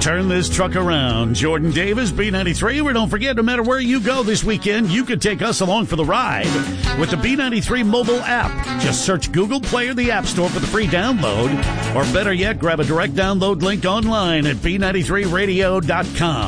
turn this truck around. Jordan Davis, B93. Where don't forget, no matter where you go this weekend, you can take us along for the ride with the B93 mobile app. Just search Google Play or the App Store for the free download. Or better yet, grab a direct download link online at B93radio.com.